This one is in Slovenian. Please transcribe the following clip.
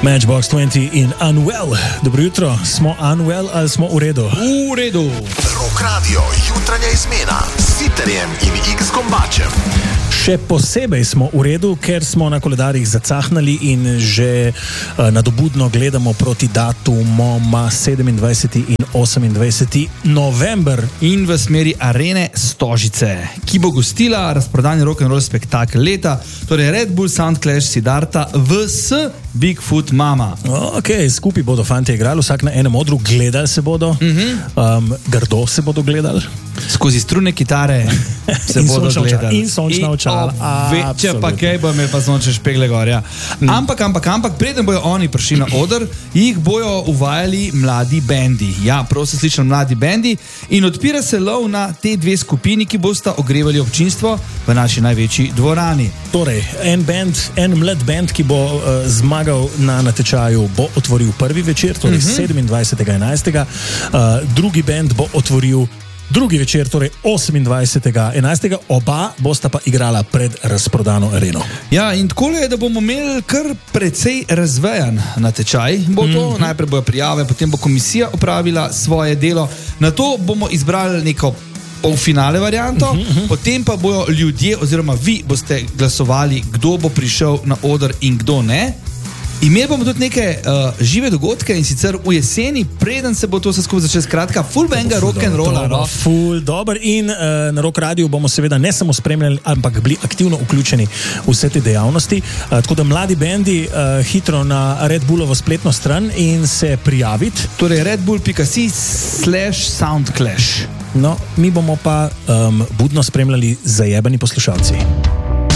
Matchbox 20 in Unwell. Dobro jutro, smo Unwell ali smo v redu? V redu. Rock Radio, jutranja izmena s Siterjem in X-Kombačem. Še posebej smo v redu, ker smo na koledarjih zacahnali in že nadobudno gledamo proti datumoma 27. in 28. november. In v smeri Arene Stožice, ki bo gostila razprodani rock'n'roll spektakel leta, torej Red Bull Soundclash Siddharta vs Bigfoot Mama. Ok, skupaj bodo fantje igrali, vsak na enem odru, gledali se bodo, grdo se bodo gledali. Skozi strune kitare se bodo gledali. In sončna očala. Če pa kaj, bo imel pa sončne špegle gor, ja. Ampak, preden bojo oni prišli na oder, jih bojo uvajali mladi bendi. Ja, prav se slišali mladi bendi in odpira se lov na te dve skupini, ki bosta ogrevali občinstvo v naši največji dvorani. Torej, en mlad bend, ki bo zmagal na natečaju, bo otvoril prvi večer, torej 27.11. Drugi bend bo otvoril drugi večer, torej 28.11. Oba bosta pa igrala pred razprodano areno. Ja, in tako je, da bomo imeli kar precej razvejan natečaj. Bo to, najprej bojo prijave, potem bo komisija opravila svoje delo, nato bomo izbrali neko polfinale varianto, potem pa bojo ljudje oziroma vi boste glasovali, kdo bo prišel na oder in kdo ne. Imeli bomo tudi neke žive dogodke in sicer v jeseni, preden se bo to vse skupaj začelo, skratka, full banga rock'n'rolla. Full dober in na Rock Radiu bomo seveda ne samo spremljali, ampak bili aktivno vključeni v vse te dejavnosti. Tako da mladi bendi hitro na Red Bullovo spletno stran in se prijaviti. Torej redbull.si/soundclash. No, mi bomo pa budno spremljali zajebani poslušalci.